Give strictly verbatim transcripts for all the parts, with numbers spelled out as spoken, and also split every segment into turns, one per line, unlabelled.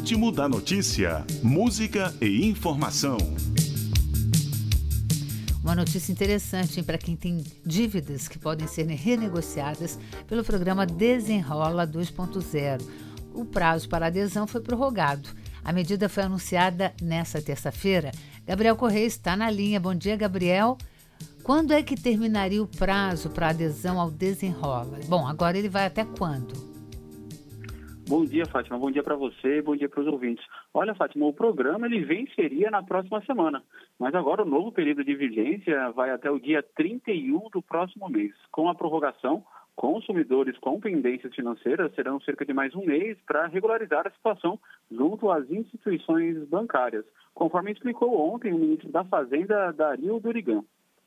Ritmo da Notícia. Música e informação.
Uma notícia interessante para quem tem dívidas que podem ser renegociadas pelo programa Desenrola dois ponto zero. O prazo para adesão foi prorrogado. A medida foi anunciada nesta terça-feira. Gabriel Correia está na linha. Bom dia, Gabriel. Quando é que terminaria o prazo para adesão ao Desenrola? Bom, agora ele vai até quando?
Bom dia, Fátima. Bom dia para você e bom dia para os ouvintes. Olha, Fátima, o programa ele venceria na próxima semana, mas agora o novo período de vigência vai até o dia trinta e um do próximo mês. Com a prorrogação, consumidores com pendências financeiras terão cerca de mais um mês para regularizar a situação junto às instituições bancárias, conforme explicou ontem o ministro da Fazenda, Dario Durigan.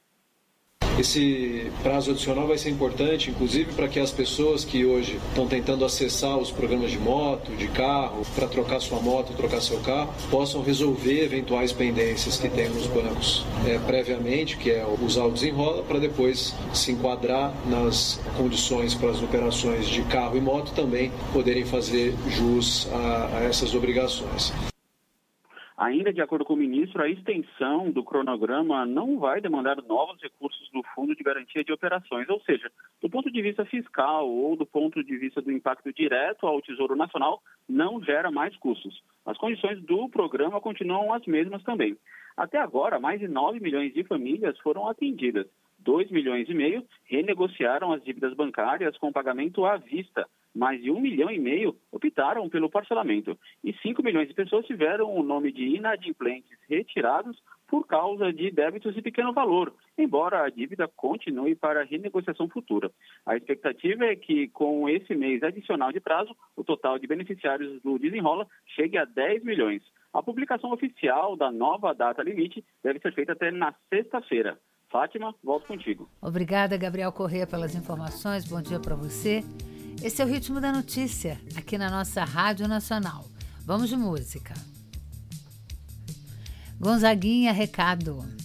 Esse prazo adicional vai ser importante, inclusive, para que as pessoas que hoje estão tentando acessar os programas de moto, de carro, para trocar sua moto, trocar seu carro, possam resolver eventuais pendências que tem nos bancos é, previamente, que é usar o Desenrola, para depois se enquadrar nas condições para as operações de carro e moto também poderem fazer jus a, a essas obrigações.
Ainda de acordo com o ministro, a extensão do cronograma não vai demandar novos recursos do Fundo de Garantia de Operações, ou seja, do ponto de vista fiscal ou do ponto de vista do impacto direto ao Tesouro Nacional, não gera mais custos. As condições do programa continuam as mesmas também. Até agora, mais de nove milhões de famílias foram atendidas. dois milhões e meio renegociaram as dívidas bancárias com pagamento à vista. Mais de um milhão e meio optaram pelo parcelamento. E cinco milhões de pessoas tiveram o nome de inadimplentes retirados por causa de débitos de pequeno valor, embora a dívida continue para renegociação futura. A expectativa é que, com esse mês adicional de prazo, o total de beneficiários do Desenrola chegue a dez milhões. A publicação oficial da nova data limite deve ser feita até na sexta-feira. Fátima, volto contigo.
Obrigada, Gabriel Correia, pelas informações. Bom dia para você. Esse é o Ritmo da Notícia, aqui na nossa Rádio Nacional. Vamos de música. Gonzaguinha, recado.